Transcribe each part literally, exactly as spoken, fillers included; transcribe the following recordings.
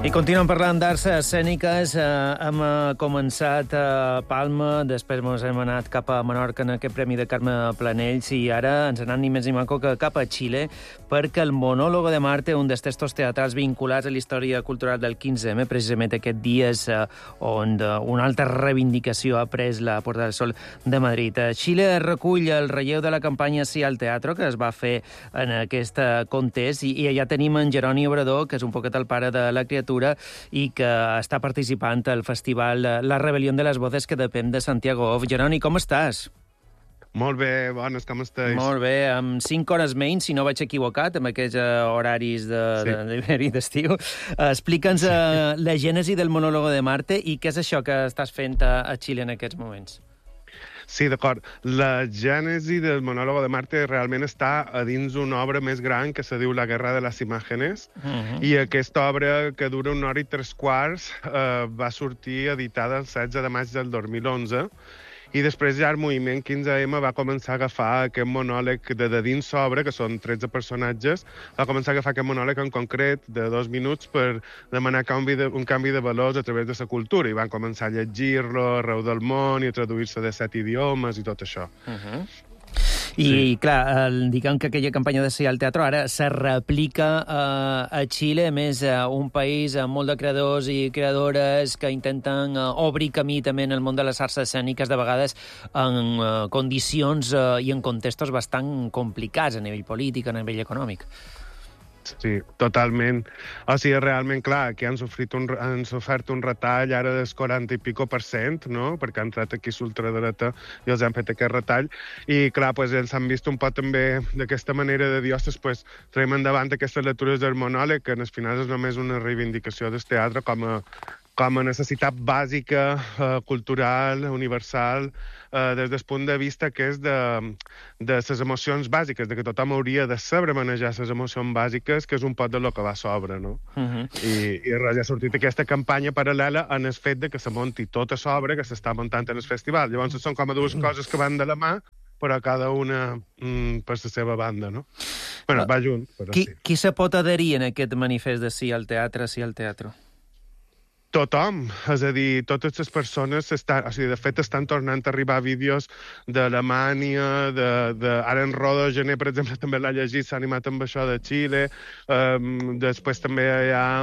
I continuem parlant d'arts escèniques. Eh, hem eh, començat a Palma, després ens hem anat cap a Menorca en aquest Premi de Carme Planells i ara ens anem ni més ni manco que cap a Xile, perquè el Monólogo de Marte, un dels textos teatrals vinculats a la història cultural del quinze eme, precisament aquest dies eh, on eh, una altra reivindicació ha pres la Puerta del Sol de Madrid. Eh, Xile recull el relleu de la campanya Sí al Teatro, que es va fer en aquest context, i, i allà tenim en Jeroni Obrador, que és un poquet el pare de la criatura, i que està participant al festival La Rebelión de las Voces, que depèn de Santiago Off. Jeroni, com estàs? Molt bé, bones, com estàs? Molt bé, amb cinc hores menys, si no vaig equivocat, amb aquests uh, horaris de, sí. de, de, d'estiu. Uh, Explica'ns uh, la gènesi del Monólogo de Marte i què és això que estàs fent a, a Xile en aquests moments. Sí, d'acord. La gènesi del Monólogo de Marte realment està a dins d'una obra més gran que se diu La Guerra de las Imágenes, uh-huh. i aquesta obra, que dura una hora i tres quarts, eh, va sortir editada el setze de maig del dos mil onze, i després ja el moviment quinze eme va començar a agafar aquest monòleg de, de dins l'obra, que són tretze personatges, va començar a agafar aquest monòleg en concret de dos minuts per demanar canvi de, un canvi de valors a través de la cultura, i van començar a llegir-lo arreu del món i a traduir-se de set idiomes i tot això. Uh-huh. I, sí. clar, el, diguem que aquella campanya de Sí al Teatro ara se replica uh, a Xile, a més, uh, un país amb molt de creadors i creadores que intenten uh, obrir camí també en el món de les arts escèniques, de vegades en uh, condicions uh, i en contextos bastant complicats a nivell polític, a nivell econòmic. Sí, totalment. O sigui, realment, clar, que han sofrit un, han sofert un retall ara del quaranta i pico per cent, no?, perquè han entrat aquí l'ultradreta i els han fet aquest retall. I, clar, pues, ells han vist un poc també d'aquesta manera de dir, ostres, pues, traiem endavant aquestes lectures del monòleg, que en el final és només una reivindicació del teatre com a, com a necessitat bàsica, eh, cultural, universal, eh, des del punt de vista que és de, de les emocions bàsiques, de que tothom hauria de saber manejar les emocions bàsiques, que és un poc de lo que va sobre, no? Uh-huh. I, i res, ja ha sortit aquesta campanya paral·lela en el fet de que se monti tota l'obra que s'està muntant en el festival. Llavors són com a dues coses que van de la mà, però cada una mm, per la seva banda, no? Bueno, va junt, però qui, sí. Qui se pot adherir en aquest manifest de Sí al Teatre, Sí al Teatro? Tothom, és a dir, totes les persones, estan, o sigui, de fet, estan tornant a arribar vídeos d'Alemanya, de, de... ara en Rodo Gené, per exemple, també l'ha llegit, s'ha animat amb això de Xile, um, després també hi ha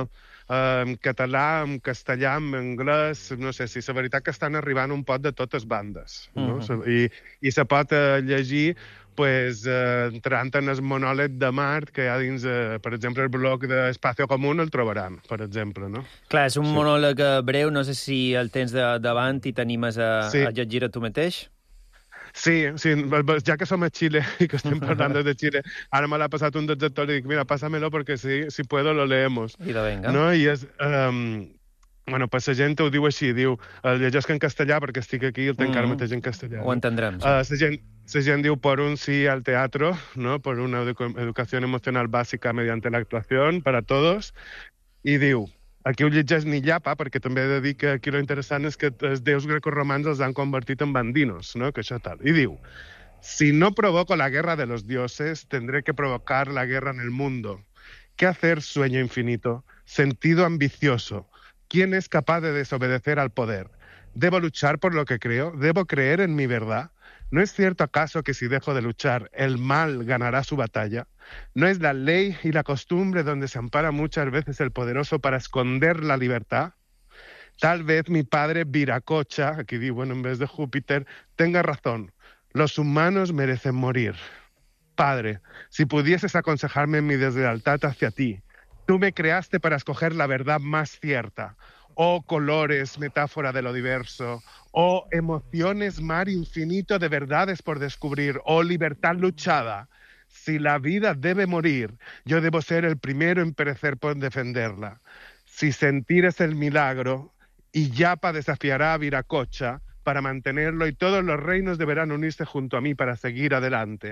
en um, català, en castellà, en anglès, no sé, si la veritat que estan arribant un pot de totes bandes, no? Uh-huh. I, i se pot uh, llegir pues, eh, entrant en el monòleg de Mart, que hi ha dins, eh, per exemple, el blog d'Espacio Común, el trobaran, per exemple, no? Clar, és un sí. monòleg breu, no sé si el tens de, davant i t'animes a, sí. a llegir-ho tu mateix? Sí, sí, ja que som a Xile i que estem parlant de Xile, ara me l'ha passat un dels actors i dic, mira, pásamelo perquè si, si puedo lo leemos. I de venga. No? I és... Um, bueno, pues la gent ho diu així, diu, el llegesc en castellà perquè estic aquí i el tenc mm. ara mateix en castellà. Ho entendrem. Sí. Uh, la, gent, la gent diu por un sí al teatro, ¿no? Por una edu- educación emocional básica mediante la actuación para todos, i diu, aquí ho llegeix ni llapa, perquè també he de dir que aquí lo interessant és que els déus grecorromans els han convertit en bandinos, no? Que això tal. I diu, si no provoco la guerra de los dioses, tendré que provocar la guerra en el mundo. ¿Qué hacer, sueño infinito? Sentido ambicioso. ¿Quién es capaz de desobedecer al poder? ¿Debo luchar por lo que creo? ¿Debo creer en mi verdad? ¿No es cierto acaso que si dejo de luchar, el mal ganará su batalla? ¿No es la ley y la costumbre donde se ampara muchas veces el poderoso para esconder la libertad? Tal vez mi padre Viracocha, aquí digo, bueno, en vez de Júpiter, tenga razón. Los humanos merecen morir. Padre, si pudieses aconsejarme en mi deslealtad hacia ti, tú me creaste para escoger la verdad más cierta. Oh colores, metáfora de lo diverso. Oh emociones, mar infinito de verdades por descubrir. Oh libertad luchada. Si la vida debe morir, yo debo ser el primero en perecer por defenderla. Si sentir es el milagro, y Yapa desafiará a Viracocha para mantenerlo y todos los reinos deberán unirse junto a mí para seguir adelante.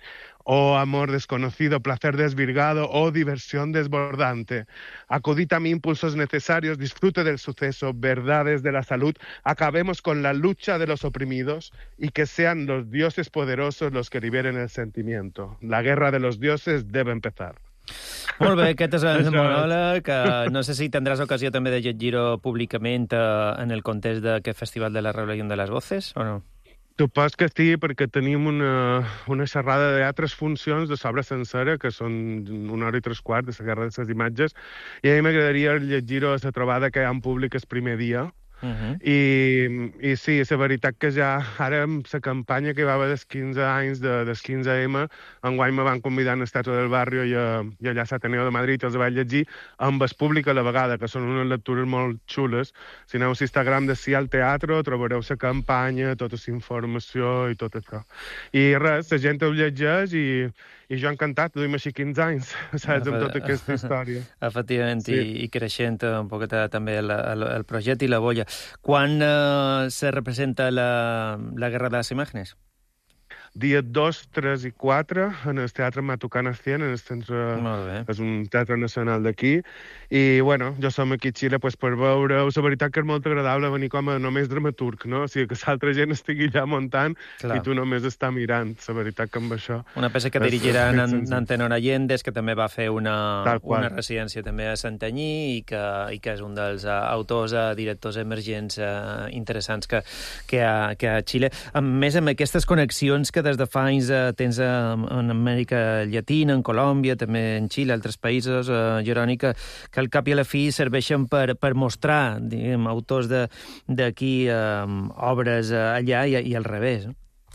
Oh amor desconocido, placer desvirgado, oh diversión desbordante. Acudid a mí impulsos necesarios, disfrute del suceso, verdades de la salud. Acabemos con la lucha de los oprimidos y que sean los dioses poderosos los que liberen el sentimiento. La guerra de los dioses debe empezar. Molt bé, aquest és el Això és. monòleg. Eh, no sé si tindràs ocasió també de llegir-ho públicament eh, en el context d'aquest Festival de la Rebelión de les Voces, o no? Supos que sí, perquè tenim una, una xerrada de altres funcions de l'obra sencera, que són una hora i tres quarts de la Guerra de les Imatges, i a mi m'agradaria llegir-ho a la trobada que hi ha en públic el primer dia. Uh -huh. I, I sí, la veritat que ja ara amb la campanya que hi va haver dels quinze anys de, del quinze eme, enguany me van convidar en el Teatre del Barrio i, a, i allà a l'Ateneo de Madrid els vaig llegir amb el públic a la vegada, que són unes lectures molt xules. Si aneu a l'Instagram de Sí al Teatro trobareu la campanya, tota la informació i tot això. I res, la gent ho llegeix i, i jo encantat, duim així quinze anys, saps, amb tota aquesta història. Efectivament, Sí. i, i creixent un poquet també el, el, el projecte i la bolla. Quan eh, se representa la, la Guerra de les Imágenes? Dia dos, tres i quatre en el Teatre Matucana cent, en el centre... Molt bé. És un teatre nacional d'aquí. I, bueno, jo som aquí a Xile pues, per veure-ho. La veritat que és molt agradable venir com a només dramaturg, no? O sigui, que l'altra gent estigui allà muntant Clar. i tu només està mirant. La veritat que amb això... Una peça que és- dirigirà és en, senzill. en Tenor Allende, que també va fer una, Tal qual. una residència també a Santanyí i que, i que és un dels uh, autors, uh, directors emergents uh, interessants que, que, ha, que ha a Xile. A més, amb aquestes connexions que des de fa anys uh, tens uh, en Amèrica Llatina, en Colòmbia, també en Xile, altres països, uh, Jeroni, que, que al cap i a la fi serveixen per, per mostrar, diguem, autors de- d'aquí uh, obres uh, allà i, i al revés. No?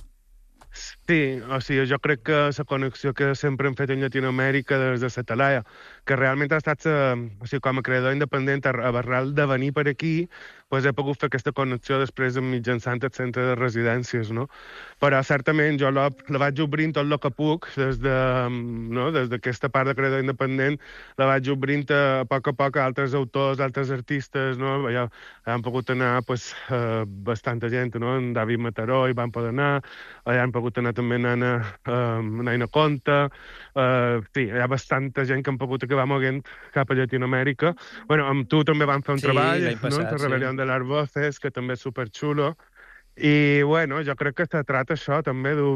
Sí, o sigui, jo crec que la connexió que sempre hem fet en Llatinoamèrica des de la Talaia, que realment ha estat, eh, o sigui, com a creador independent, a arrel de venir per aquí, pues he pogut fer aquesta connexió després mitjançant el centre de residències, no? Però, certament, jo la, la vaig obrint tot el que puc, des de, no? des d'aquesta part de creador independent, la vaig obrint a, a poc a poc a altres autors, altres artistes, no? Ja han pogut anar, pues, eh, bastanta gent, no? En David Mataró hi van poder anar, allà han pogut anar també Nana, eh, Naina Conta, eh, sí, hi ha bastanta gent que han pogut acabar moguent cap a Llatinoamèrica. Bueno, amb tu també vam fer un Sí, treball, l'any passat, no? La sí. Rebelión de las Voces, que també és superxulo. I, bueno, jo crec que se trata això, també, d'un